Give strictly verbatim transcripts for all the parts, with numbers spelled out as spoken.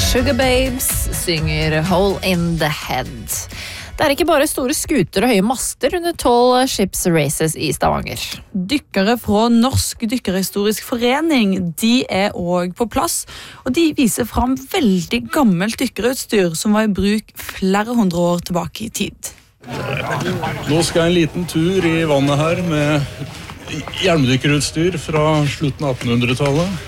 Sugar Babes synger Hole in the Head. Det er ikke bare store skuter og høye master under tolv Ships Races i Stavanger. Dykkere fra Norsk Dykkerhistorisk Forening, de er også på plass, og de viser frem veldig gammelt dykkerutstyr som var i bruk flere hundre år tilbake i tid. Nå skal jeg en liten tur i vannet her med hjelmdykkerutstyr fra slutten av attenhundretallet.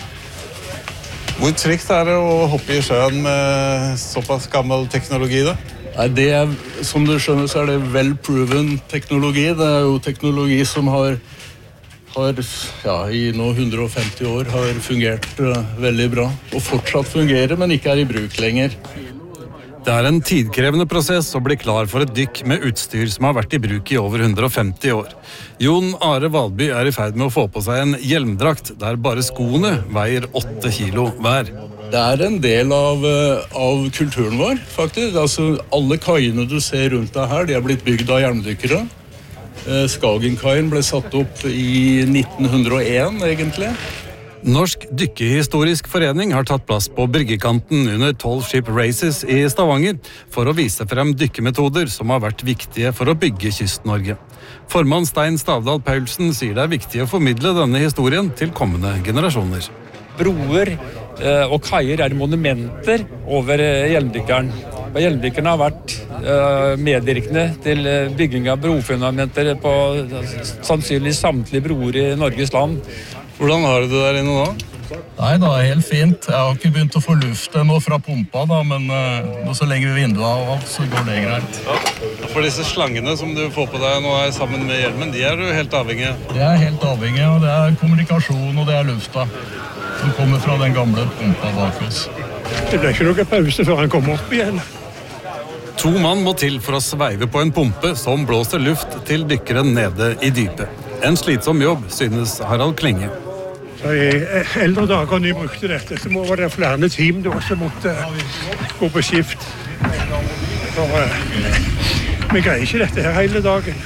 Hvor trygt er det å hoppe i sjøen med såpass gammel teknologi da? Nei, det er, som du skjønner, så er det well-proven teknologi. Det er jo teknologi som har, har ja, i nå hundre og femti år har fungert uh, veldig bra. Og fortsatt fungerer, men ikke er i bruk lenger. Det er en tidkrevende prosess å bli klar for et dykk med utstyr som har vært i bruk i over hundre og femti år. Jon Are Valby er i ferd med å få på seg en hjelmdrakt der bare skoene veier åtte kilo hver. Det er en del av, av kulturen vår, faktisk. Altså, alle kaiene du ser rundt deg her, de er blitt bygd av hjelmdykkere. Skagenkaien ble satt opp i nitten hundre og en, egentlig. Norsk Dykkerhistorisk Forening har tatt plass på bryggekanten under tolv Ship Races i Stavanger for å vise frem dykkemetoder som har vært viktige for å bygge Kyst-Norge. Formann Stein Stavdal Paulsen sier det er viktig å formidle denne historien til kommende generasjoner. Broer og kaier er monumenter over hjelmdykkeren. Hjelmdykkerne har vært medvirkende til bygging av brofundamenter på sannsynligvis samtlige broer i Norges land. Hvordan har du det der inne nå? Nei, det er helt fint. Jeg har ikke begynt å få luft ennå fra pumpa, da, men uh, så lenge vi vinduet av, så går det greit. Ja. For disse slangene som du får på deg nå er sammen med hjelmen, de er du helt avhengig av? Det er helt avhengig, og det er kommunikasjon, og det er lufta som kommer fra den gamle pumpa bak oss. Det blir ikke noe pause før han kommer opp igjen. To mann må til for å sveive på en pumpe som blåser luft til dykkeren nede i dypet. En slitsom jobb, synes Harald Klinge. Så I eldre dager når jeg brukte dette, så må det være flere team da, som måtte gå på skift. For uh, vi greier ikke dette her hele dagen.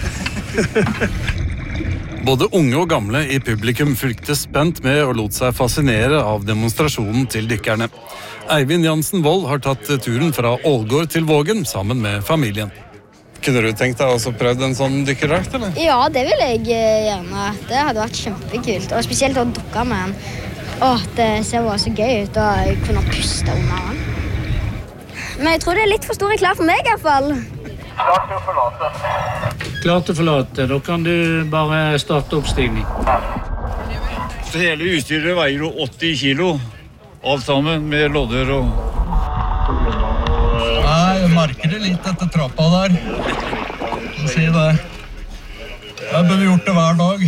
Både unge og gamle i publikum fulgte spent med og lot seg fascinere av demonstrasjonen til dykkerne. Eivind Jansen Vold har tatt turen fra Ålgård til Vågen sammen med familien. Kunne du tenkt deg også prøvd en sånn dykkerdrakt, eller? Ja, det vil jeg gjerne. Det hadde vært kjempekult, og spesielt å dukke med den. Åh, det ser bare så gøy ut å kunne puste under den. Men jeg tror det er litt for stor klær for meg i hvert fall. Klart til å forlate. Klart til å forlate. Da kan du bare starte oppstigning. Så hele utstyret veier jo åtti kilo. Alt sammen med lodder og... Nei, jeg merker det litt etter trappa der. Så si det. Jeg burde gjort det hver dag.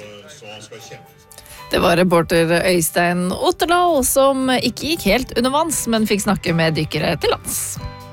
Det var reporter Øystein Otterdal som ikke gikk helt under vanns, men fikk snakke med dykkere til lands.